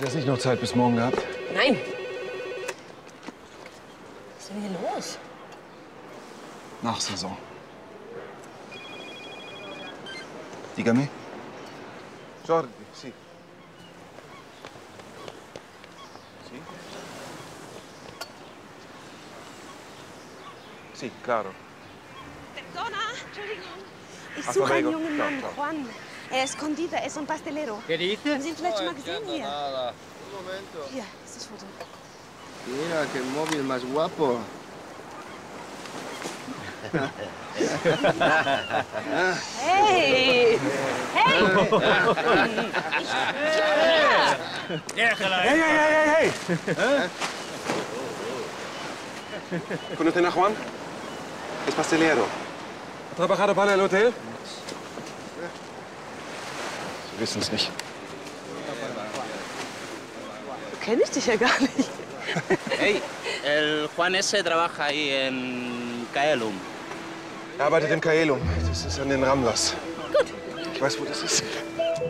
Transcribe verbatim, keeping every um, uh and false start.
Du hast nicht noch Zeit bis morgen gehabt? Nein. Was ist denn hier los? Nachsaison. Dígame. Jordi, sì. Sì? Sì, claro. Perdona, Entschuldigung. Ich Ach, suche einen Rodrigo. jungen Ciao, Mann, ciao. Juan. Er ist Conditor, er ist ein Pastelero. ¿Qué dices? Haben Sie ihn vielleicht schon mal gesehen hier? Nada. Un momento. Hier, ist das Foto. Mira, qué móvil más guapo. Hey! Hey! Déjala. Hey, hey, hey, hey, hey! ¿Conocen a Juan? Es pastelero. ¿Ha trabajado para el hotel? Sie wissen es nicht. Kenne ich dich ja gar nicht. Hey, el Juan ese trabaja ahí en Caelum. Er arbeitet im Kaelum. Das ist an den Ramlas. Gut. Ich weiß, wo das ist.